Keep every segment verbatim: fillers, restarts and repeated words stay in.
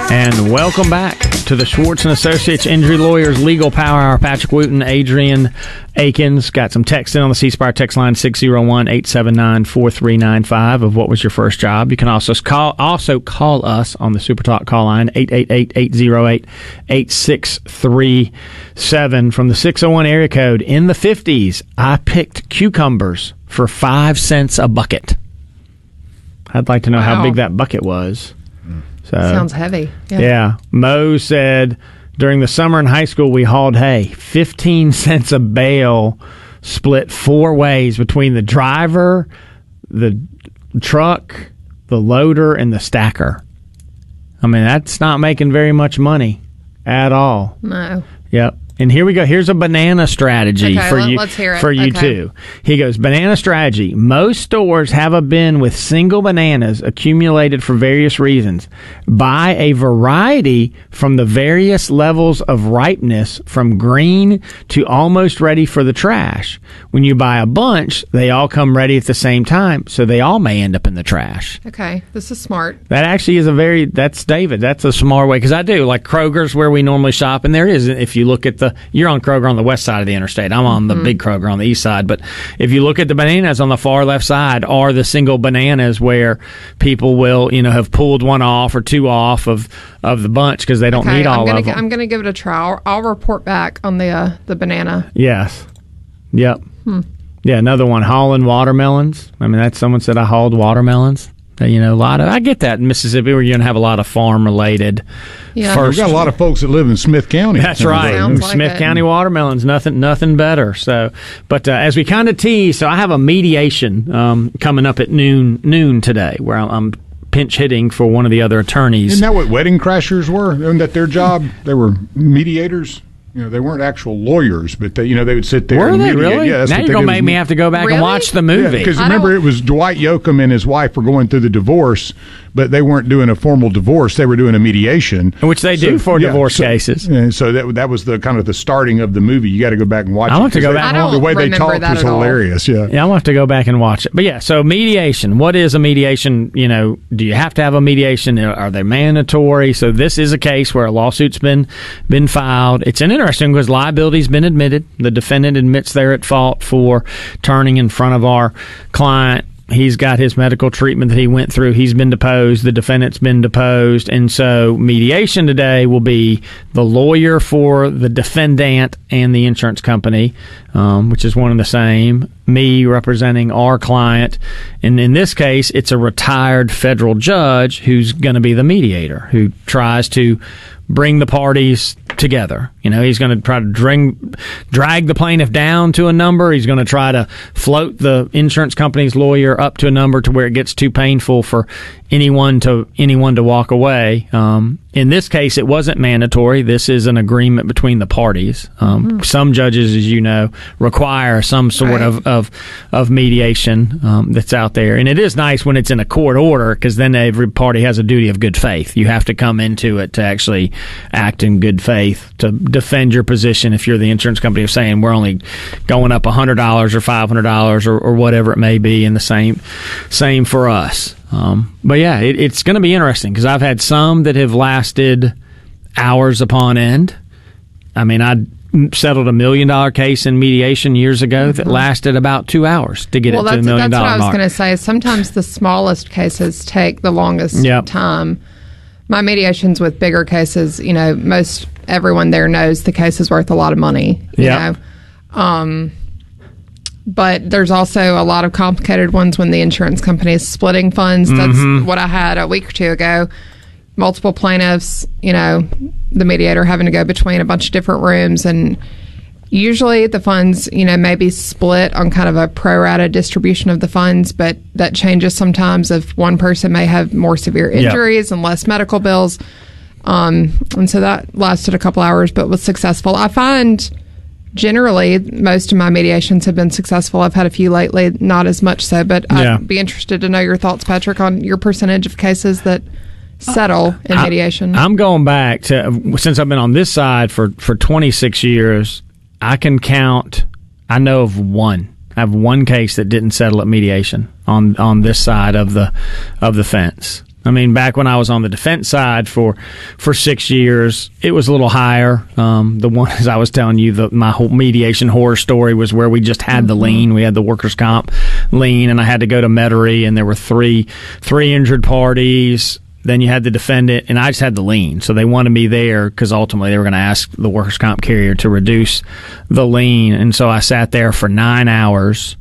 And welcome back to the Schwartz and Associates Injury Lawyers Legal Power Hour. Patrick Wooten, Adrian Akins. Got some text in on the C Spire text line six oh one, eight seven nine, four three nine five of what was your first job. You can also call also call us on the Super Talk call line eight eight eight, eight oh eight, eight six three seven from the six oh one area code. In the fifties, I picked cucumbers for five cents a bucket. I'd like to know wow. how big that bucket was. So, sounds heavy. Yeah. yeah. Mo said, during the summer in high school, we hauled hay. fifteen cents a bale, split four ways between the driver, the truck, the loader, and the stacker. I mean, that's not making very much money at all. No. Yep. And here we go. Here's a banana strategy okay, for let, you. Let's hear it. For you okay. too. He goes, banana strategy. Most stores have a bin with single bananas accumulated for various reasons. Buy a variety from the various levels of ripeness, from green to almost ready for the trash. When you buy a bunch, they all come ready at the same time, so they all may end up in the trash. Okay, this is smart. That actually is a very, that's David, that's a smart way, because I do, like Kroger's where we normally shop, and there is, if you look at the You're on Kroger on the west side of the interstate. I'm on the mm-hmm. big Kroger on the east side. But if you look at the bananas on the far left side, are the single bananas where people will, you know, have pulled one off or two off of, of the bunch because they don't okay, need all I'm gonna of them. G- I'm going to give it a try. I'll, I'll report back on the uh, the banana. Yes. Yep. Hmm. Yeah, another one, hauling watermelons. I mean, that's someone said I hauled watermelons. You know, a lot of I get that in Mississippi where you're going to have a lot of farm related. Yeah, first, we've got a lot of folks that live in Smith County. That's right, Sounds Smith like County watermelons, nothing, nothing better. So, but uh, as we kind of tease, so I have a mediation um, coming up at noon noon today, where I'm, I'm pinch hitting for one of the other attorneys. Isn't that what wedding crashers were? Isn't that their job? They were mediators. You know, they weren't actual lawyers, but they, you know, they would sit there. Were and they mediate. really? Yeah, that's now what you're they gonna did. make me have to go back really? and watch the movie. Because I remember, don't... it was Dwight Yoakam and his wife were going through the divorce, but they weren't doing a formal divorce; they were doing a mediation, which they do so, for yeah, divorce so, cases. And so that that was the kind of the starting of the movie. You got to go back and watch. I it. want to go they, back. I don't the way they remember talked was hilarious. Yeah, yeah, I'll have to go back and watch it. But yeah, so mediation. What is a mediation? You know, do you have to have a mediation? Are they mandatory? So this is a case where a lawsuit's been been filed. It's an interesting because liability's been admitted. The defendant admits they're at fault for turning in front of our client. He's got his medical treatment that he went through. He's been deposed. The defendant's been deposed. And so mediation today will be the lawyer for the defendant and the insurance company, um, which is one and the same, me representing our client. And in this case, it's a retired federal judge who's going to be the mediator, who tries to bring the parties together. You know, he's going to try to drag, drag the plaintiff down to a number. He's going to try to float the insurance company's lawyer up to a number to where it gets too painful for anyone to anyone to walk away. Um, in this case, it wasn't mandatory. This is an agreement between the parties. Um, mm-hmm. Some judges, as you know, require some sort right. of, of of mediation um, that's out there. And it is nice when it's in a court order, because then every party has a duty of good faith. You have to come into it to actually act in good faith to defend your position. If you're the insurance company of saying we're only going up one hundred dollars or five hundred dollars or, or whatever it may be, and the same same for us. Um, but yeah, it, it's going to be interesting because I've had some that have lasted hours upon end. I mean, I settled a million dollar case in mediation years ago that lasted about two hours to get well, it to the million dollar mark. That's what I was going to say. Sometimes the smallest cases take the longest yep. time. My mediations with bigger cases, you know, most everyone there knows the case is worth a lot of money. You yep. know? Um, but there's also a lot of complicated ones when the insurance company is splitting funds. That's mm-hmm. what I had a week or two ago. Multiple plaintiffs, you know, the mediator having to go between a bunch of different rooms. And usually the funds, you know, may be split on kind of a pro rata distribution of the funds, but that changes sometimes if one person may have more severe injuries yep. and less medical bills. Um, and so that lasted a couple hours, but was successful. I find generally most of my mediations have been successful. I've had a few lately, not as much so, but yeah. I'd be interested to know your thoughts, Patrick, on your percentage of cases that settle in mediation. I, I'm going back to, since I've been on this side for, for twenty-six years, I can count, I know of one. I have one case that didn't settle at mediation on, on this side of the of the fence. I mean, back when I was on the defense side for for six years, it was a little higher. Um, the one, as I was telling you, the, my whole mediation horror story was where we just had mm-hmm. the lien. We had the workers' comp lien, and I had to go to Metairie, and there were three three injured parties. Then you had the defendant, and I just had the lien. So they wanted me there because ultimately they were going to ask the workers' comp carrier to reduce the lien. And so I sat there for nine hours.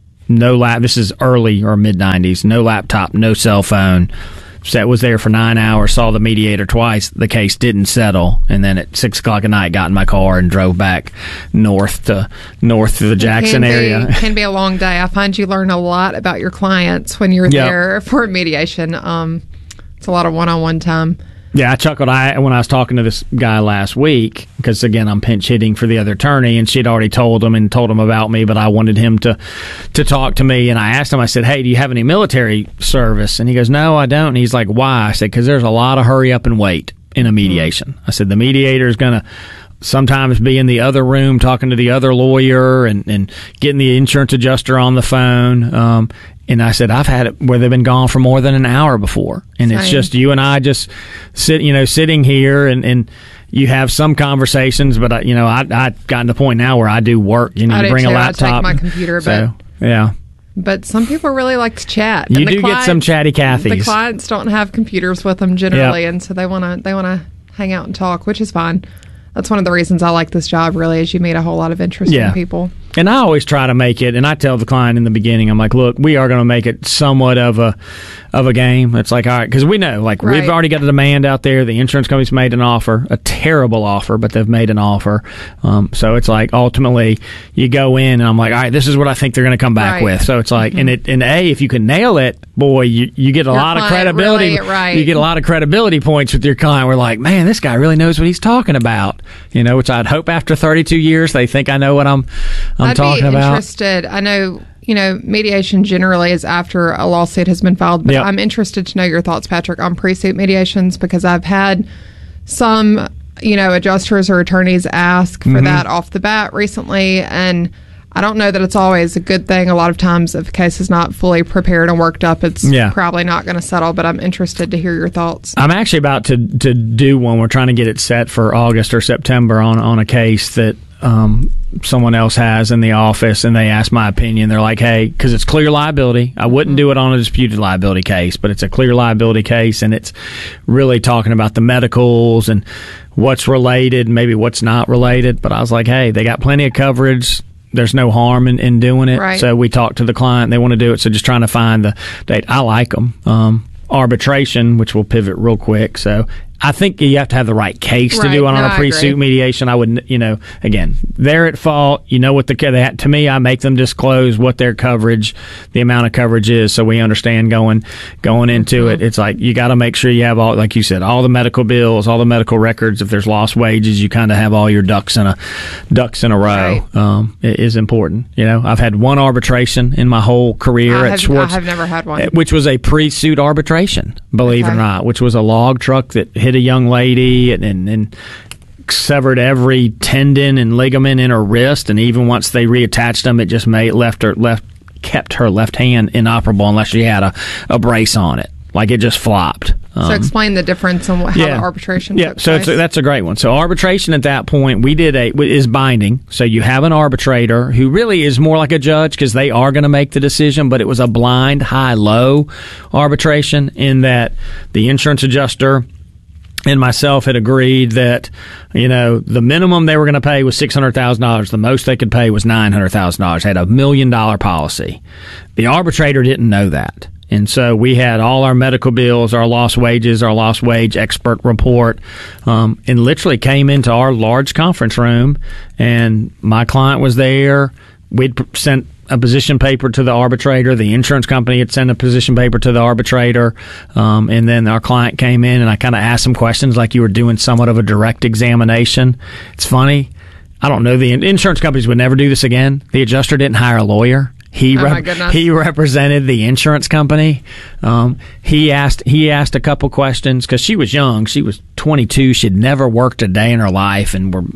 No lap. This is early or mid nineties. No laptop, no cell phone. Sat was there for nine hours. Saw the mediator twice. The case didn't settle, and then at six o'clock at night, got in my car and drove back north to north to the Jackson it can area. Be, can be a long day. I find you learn a lot about your clients when you're yep. there for mediation. Um, it's a lot of one-on-one time. Yeah, I chuckled I, when I was talking to this guy last week because, again, I'm pinch hitting for the other attorney, and she'd already told him and told him about me, but I wanted him to, to talk to me. And I asked him, I said, hey, do you have any military service? And he goes, no, I don't. And he's like, why? I said, because there's a lot of hurry up and wait in a mediation. Mm-hmm. I said, the mediator is going to sometimes be in the other room talking to the other lawyer and, and getting the insurance adjuster on the phone. Um, And I said, I've had it where they've been gone for more than an hour before. And Same. It's just you and I just sit, you know, sitting here and, and you have some conversations, but I, you know, I, I've gotten to the point now where I do work. You know, I you do bring too. a laptop. I take my computer, so, but yeah. But some people really like to chat. You do get some chatty Cathys. The clients don't have computers with them generally, yep. and so they want to they want to hang out and talk, which is fine. That's one of the reasons I like this job, really, is you meet a whole lot of interesting yeah. people. And I always try to make it, and I tell the client in the beginning, I'm like, look, we are going to make it somewhat of a of a game. It's like, all right, because we know, like, right. we've already got a demand out there. The insurance company's made an offer, a terrible offer, but they've made an offer. Um, so it's like, ultimately, you go in, and I'm like, all right, this is what I think they're going to come back right. with. So it's like, mm-hmm. and it, and A, if you can nail it, boy, you, you get a your lot of credibility. Really, right. You get a lot of credibility points with your client. We're like, man, this guy really knows what he's talking about. You know, which I'd hope after thirty-two years they think I know what I'm I'm I'd talking be about. Interested. I know, you know, mediation generally is after a lawsuit has been filed, but yep. I'm interested to know your thoughts, Patrick, on pre-suit mediations, because I've had some, you know, adjusters or attorneys ask for mm-hmm. that off the bat recently, and I don't know that it's always a good thing. A lot of times, if a case is not fully prepared and worked up, it's yeah. probably not going to settle, but I'm interested to hear your thoughts. I'm actually about to, to do one. We're trying to get it set for August or September on, on a case that um, someone else has in the office, and they ask my opinion. They're like, hey, because it's clear liability. I wouldn't mm-hmm. do it on a disputed liability case, but it's a clear liability case, and it's really talking about the medicals and what's related, maybe what's not related. But I was like, hey, they got plenty of coverage. There's no harm in, in doing it. Right. So we talked to the client. They want to do it. So just trying to find the date. I like them. Um, arbitration, which we'll pivot real quick. So I think you have to have the right case right. to do it on no, a pre-suit mediation. I would, you know, again, they're at fault. You know what the they have, to me, I make them disclose what their coverage, the amount of coverage is, so we understand going going into mm-hmm. it. It's like you got to make sure you have all, like you said, all the medical bills, all the medical records. If there's lost wages, you kind of have all your ducks in a ducks in a row. Right. Um, it is important. You know, I've had one arbitration in my whole career I at have, Schwartz. I have never had one, which was a pre-suit arbitration. Believe okay. it or not, which was a log truck that hit a young lady and, and, and severed every tendon and ligament in her wrist, and even once they reattached them, it just made left her left kept her left hand inoperable unless she had a, a brace on it. Like it just flopped. Um, so explain the difference in how yeah. the arbitration yeah. took so place. It's a, that's a great one. So arbitration at that point, we did a is binding. So you have an arbitrator who really is more like a judge because they are going to make the decision, but it was a blind high-low arbitration in that the insurance adjuster and myself had agreed that, you know, the minimum they were going to pay was six hundred thousand dollars. The most they could pay was nine hundred thousand dollars. Had a million dollar policy. The arbitrator didn't know that. And so we had all our medical bills, our lost wages, our lost wage expert report, um, and literally came into our large conference room, and my client was there. We'd sent a position paper to the arbitrator. The insurance company had sent a position paper to the arbitrator. Um, and then our client came in, and I kind of asked some questions like you were doing somewhat of a direct examination. It's funny. I don't know. The insurance companies would never do this again. The adjuster didn't hire a lawyer. He oh rep- he represented the insurance company. Um, he asked he asked a couple questions because she was young. She was twenty-two. She'd never worked a day in her life, and we're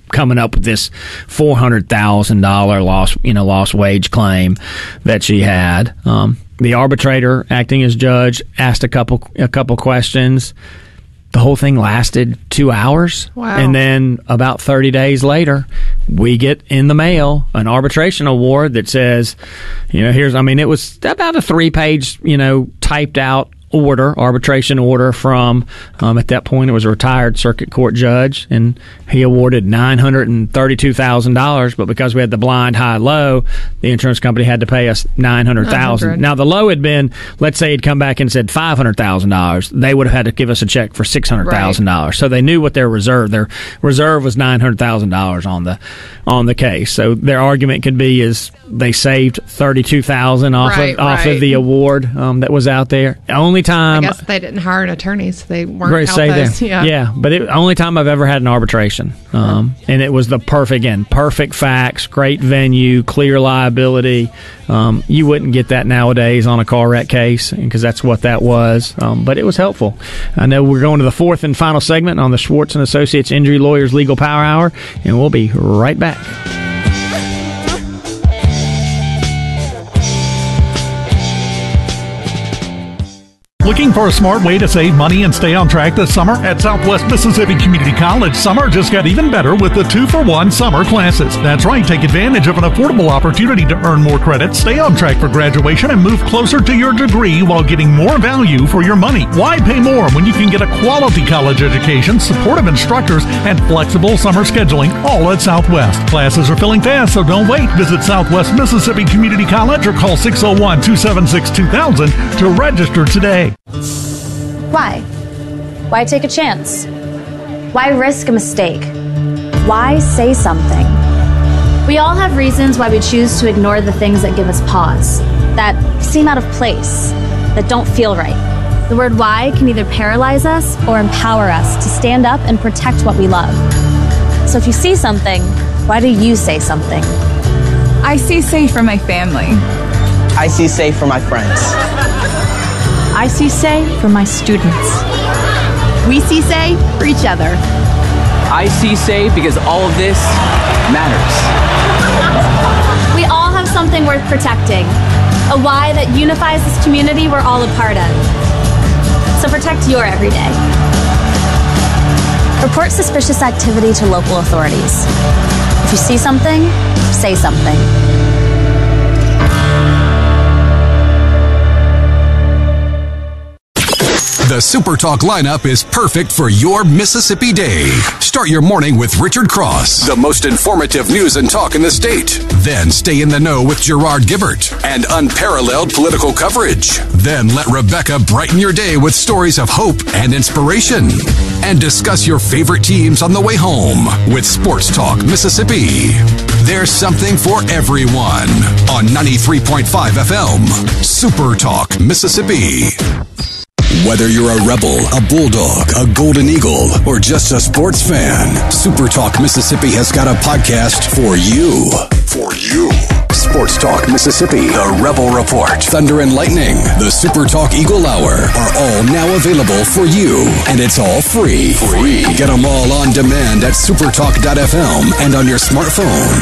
coming up with this four hundred thousand dollars lost, you know, lost wage claim that she had. Um, the arbitrator, acting as judge, asked a couple a couple questions. The whole thing lasted two hours. Wow. And then about thirty days later, we get in the mail an arbitration award that says, you know, here's, I mean, it was about a three page, you know, typed out order, arbitration order from, um, at that point, it was a retired circuit court judge, and he awarded nine hundred thirty-two thousand dollars, but because we had the blind high-low, the insurance company had to pay us nine hundred thousand dollars. Now, the low had been, let's say he'd come back and said five hundred thousand dollars. They would have had to give us a check for six hundred thousand dollars. Right. So they knew what their reserve, their reserve was nine hundred thousand dollars on the on the case. So their argument could be is they saved thirty-two thousand dollars off, right, of, off right. of the award um, that was out there. Only time I guess they didn't hire an attorney, so they weren't Great out say those. there. Yeah, yeah, but it, only time I've ever had an arbitration, um, and it was the perfect, again, perfect facts, great venue, clear liability. Um, you wouldn't get that nowadays on a car wreck case because that's what that was. Um, but it was helpful. I know we're going to the fourth and final segment on the Schwartz and Associates Injury Lawyers Legal Power Hour, and we'll be right back. Looking for a smart way to save money and stay on track this summer? At Southwest Mississippi Community College, summer just got even better with the two-for-one summer classes. That's right, take advantage of an affordable opportunity to earn more credits, stay on track for graduation, and move closer to your degree while getting more value for your money. Why pay more when you can get a quality college education, supportive instructors, and flexible summer scheduling, all at Southwest? Classes are filling fast, so don't wait. Visit Southwest Mississippi Community College or call six oh one, two seven six, two thousand to register today. Why? Why take a chance? Why risk a mistake? Why say something? We all have reasons why we choose to ignore the things that give us pause, that seem out of place, that don't feel right. The word why can either paralyze us or empower us to stand up and protect what we love. So if you see something, why do you say something? I see safe for my family. I see safe for my friends. I see say for my students. We see say for each other. I see say because all of this matters. We all have something worth protecting, a why that unifies this community we're all a part of. So protect your everyday. Report suspicious activity to local authorities. If you see something, say something. The Super Talk lineup is perfect for your Mississippi day. Start your morning with Richard Cross, the most informative news and talk in the state. Then stay in the know with Gerard Gibbert and unparalleled political coverage. Then let Rebecca brighten your day with stories of hope and inspiration. And discuss your favorite teams on the way home with Sports Talk Mississippi. There's something for everyone on ninety-three point five F M. Super Talk Mississippi. Whether you're a Rebel, a Bulldog, a Golden Eagle, or just a sports fan, Super Talk Mississippi has got a podcast for you. For you. Sports Talk Mississippi, the Rebel Report, Thunder and Lightning, the Super Talk Eagle Hour are all now available for you. And it's all free. Free. Get them all on demand at supertalk dot f m and on your smartphone.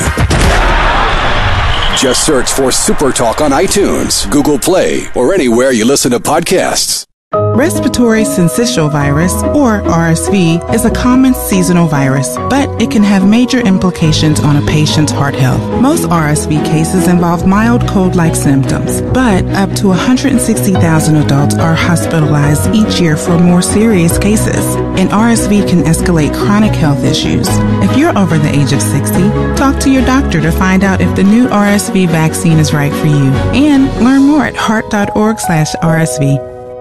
Just search for Super Talk on iTunes, Google Play, or anywhere you listen to podcasts. Respiratory syncytial virus, or R S V, is a common seasonal virus, but it can have major implications on a patient's heart health. Most R S V cases involve mild cold-like symptoms, but up to one hundred sixty thousand adults are hospitalized each year for more serious cases, and R S V can escalate chronic health issues. If you're over the age of sixty, talk to your doctor to find out if the new R S V vaccine is right for you, and learn more at heart dot org slash R S V.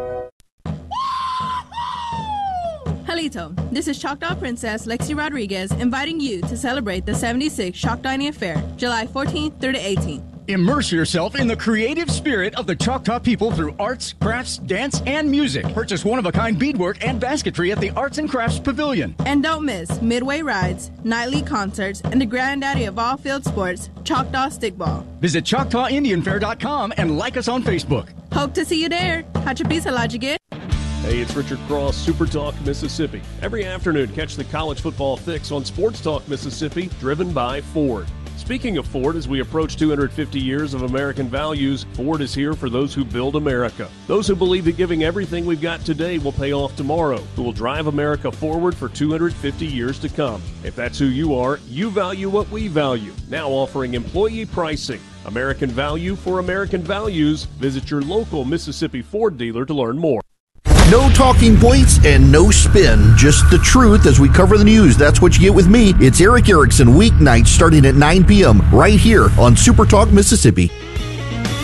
This is Choctaw Princess Lexi Rodriguez inviting you to celebrate the seventy-sixth Chalk Dining Affair, July fourteenth through the eighteenth. Immerse yourself in the creative spirit of the Choctaw people through arts, crafts, dance, and music. Purchase one-of-a-kind beadwork and basketry at the Arts and Crafts Pavilion. And don't miss midway rides, nightly concerts, and the granddaddy of all field sports, Choctaw Stickball. Visit Choctaw Indian Fair dot com and like us on Facebook. Hope to see you there. Hachapisa Lajigit. Hey, it's Richard Cross, Super Talk Mississippi. Every afternoon, catch the college football fix on Sports Talk Mississippi, driven by Ford. Speaking of Ford, as we approach two hundred fifty years of American values, Ford is here for those who build America. Those who believe that giving everything we've got today will pay off tomorrow, who will drive America forward for two hundred fifty years to come. If that's who you are, you value what we value. Now offering employee pricing. American value for American values. Visit your local Mississippi Ford dealer to learn more. No talking points and no spin, just the truth as we cover the news. That's what you get with me. It's Erick Erickson, weeknights starting at nine p.m. right here on Super Talk Mississippi.